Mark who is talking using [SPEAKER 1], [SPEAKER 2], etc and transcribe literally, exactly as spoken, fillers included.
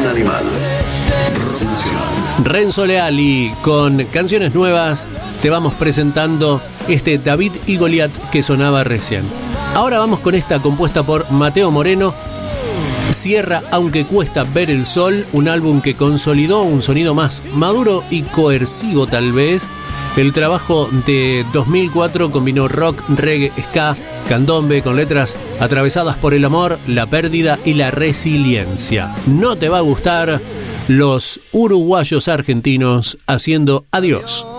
[SPEAKER 1] Plan Animal.
[SPEAKER 2] Renzo Leali, con canciones nuevas, te vamos presentando este David y Goliat que sonaba recién. Ahora vamos con esta compuesta por Mateo Moreno. Cierra Aunque Cuesta Ver el Sol, un álbum que consolidó un sonido más maduro y coercivo tal vez. El trabajo de dos mil cuatro combinó rock, reggae, ska, candombe con letras atravesadas por el amor, la pérdida y la resiliencia. No te va a gustar los uruguayos argentinos haciendo Adiós.